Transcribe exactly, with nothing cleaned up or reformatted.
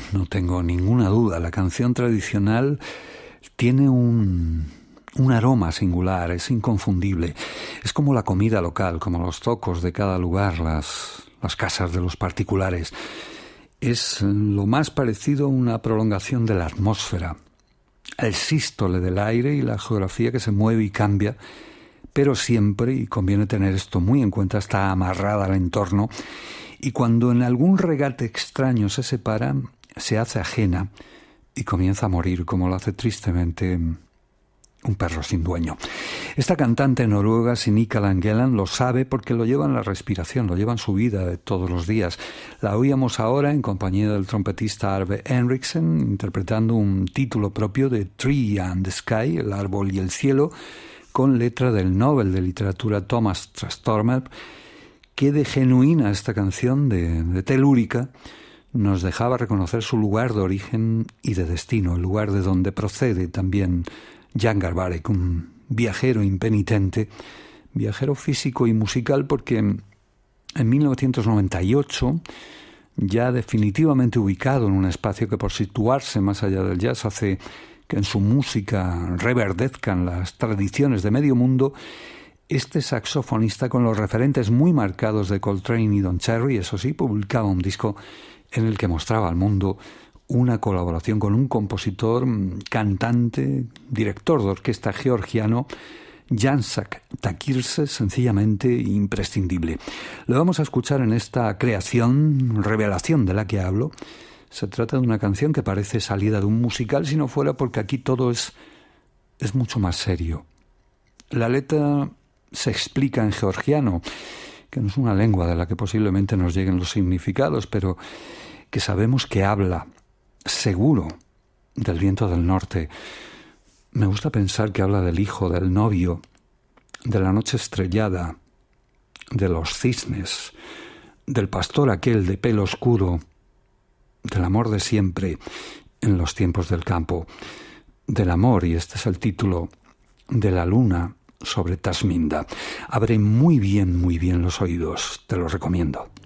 no tengo ninguna duda. La canción tradicional tiene un, un aroma singular, es inconfundible. Es como la comida local, como los zocos de cada lugar, las, las casas de los particulares. Es lo más parecido a una prolongación de la atmósfera, el sístole del aire y la geografía que se mueve y cambia, pero siempre, y conviene tener esto muy en cuenta, está amarrada al entorno, y cuando en algún regate extraño se separa, se hace ajena y comienza a morir, como lo hace tristemente un perro sin dueño. Esta cantante noruega, Sinikka Langeland, lo sabe porque lo lleva en la respiración, lo lleva en su vida de todos los días. La oíamos ahora en compañía del trompetista Arve Henriksen, interpretando un título propio de Tree and the Sky, el árbol y el cielo, con letra del Nobel de Literatura Thomas Trastormer. Qué de genuina esta canción de, de telúrica nos dejaba reconocer su lugar de origen y de destino, el lugar de donde procede también Jan Garbarek, un viajero impenitente, viajero físico y musical, porque en mil novecientos noventa y ocho, ya definitivamente ubicado en un espacio que por situarse más allá del jazz hace que en su música reverdezcan las tradiciones de medio mundo, este saxofonista, con los referentes muy marcados de Coltrane y Don Cherry, eso sí, publicaba un disco en el que mostraba al mundo una colaboración con un compositor, cantante, director de orquesta georgiano, Jansak Takirse, sencillamente imprescindible. Lo vamos a escuchar en esta creación, revelación de la que hablo. Se trata de una canción que parece salida de un musical, si no fuera porque aquí todo es, es mucho más serio. La letra se explica en georgiano, que no es una lengua de la que posiblemente nos lleguen los significados, pero que sabemos que habla seguro del viento del norte. Me gusta pensar que habla del hijo, del novio, de la noche estrellada, de los cisnes, del pastor aquel de pelo oscuro, del amor de siempre en los tiempos del campo, del amor, y este es el título, de la luna sobre Tasminda. Abre muy bien, muy bien los oídos, te lo recomiendo.